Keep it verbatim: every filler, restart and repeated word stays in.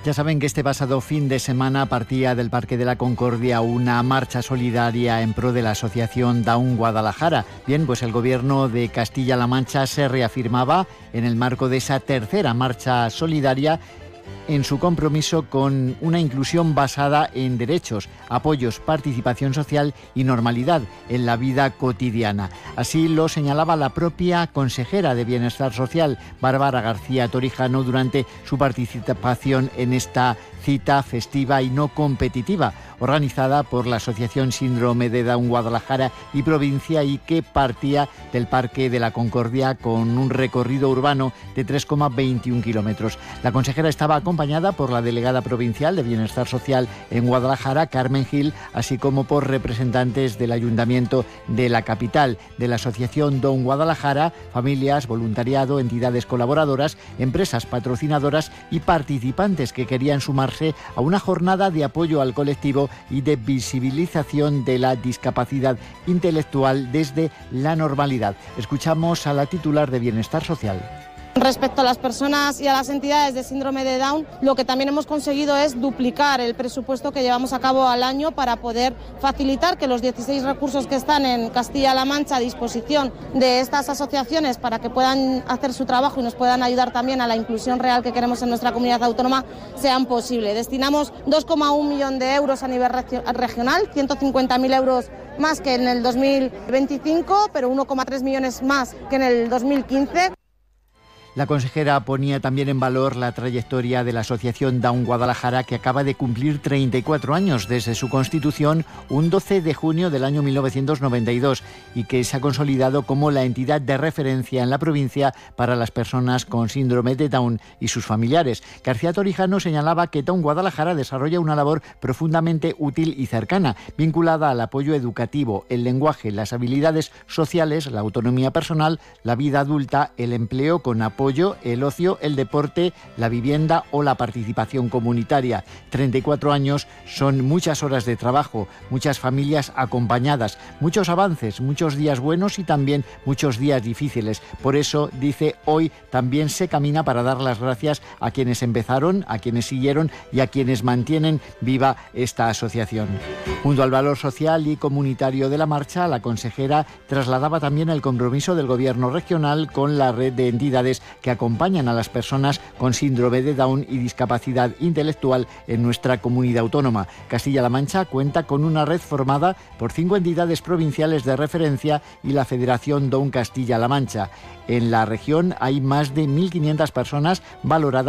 Ya saben que este pasado fin de semana partía del Parque de la Concordia una marcha solidaria en pro de la asociación Down Guadalajara. Bien, pues el Gobierno de Castilla-La Mancha se reafirmaba en el marco de esa tercera marcha solidaria en su compromiso con una inclusión basada en derechos, apoyos, participación social y normalidad en la vida cotidiana. Así lo señalaba la propia consejera de Bienestar Social, Bárbara García Torijano, durante su participación en esta cita festiva y no competitiva, organizada por la Asociación Síndrome de Down Guadalajara y Provincia, y que partía del Parque de la Concordia con un recorrido urbano de tres coma veintiún kilómetros. La consejera estaba acompañada por la delegada provincial de Bienestar Social en Guadalajara, Carmen Gil, así como por representantes del Ayuntamiento de la capital, de la Asociación Down Guadalajara, familias, voluntariado, entidades colaboradoras, empresas patrocinadoras y participantes que querían sumarse a una jornada de apoyo al colectivo y de visibilización de la discapacidad intelectual desde la normalidad. Escuchamos a la titular de Bienestar Social. Respecto a las personas y a las entidades de síndrome de Down, lo que también hemos conseguido es duplicar el presupuesto que llevamos a cabo al año para poder facilitar que los dieciséis recursos que están en Castilla-La Mancha a disposición de estas asociaciones para que puedan hacer su trabajo y nos puedan ayudar también a la inclusión real que queremos en nuestra comunidad autónoma sean posibles. Destinamos dos coma uno millón de euros a nivel regional, ciento cincuenta mil euros más que en el dos mil veinticinco, pero uno coma tres millones más que en el dos mil quince. La consejera ponía también en valor la trayectoria de la Asociación Down Guadalajara, que acaba de cumplir treinta y cuatro años desde su constitución un doce de junio del año mil novecientos noventa y dos y que se ha consolidado como la entidad de referencia en la provincia para las personas con síndrome de Down y sus familiares. García Torijano señalaba que Down Guadalajara desarrolla una labor profundamente útil y cercana, vinculada al apoyo educativo, el lenguaje, las habilidades sociales, la autonomía personal, la vida adulta, el empleo con apoyo, el ocio, el deporte, la vivienda o la participación comunitaria. treinta y cuatro años son muchas horas de trabajo, muchas familias acompañadas, muchos avances, muchos días buenos y también muchos días difíciles. Por eso, dice, hoy también se camina para dar las gracias a quienes empezaron, a quienes siguieron y a quienes mantienen viva esta asociación. Junto al valor social y comunitario de la marcha, la consejera trasladaba también el compromiso del Gobierno regional con la red de entidades que acompañan a las personas con síndrome de Down y discapacidad intelectual en nuestra comunidad autónoma. Castilla-La Mancha cuenta con una red formada por cinco entidades provinciales de referencia y la Federación Down Castilla-La Mancha. En la región hay más de mil quinientas personas valoradas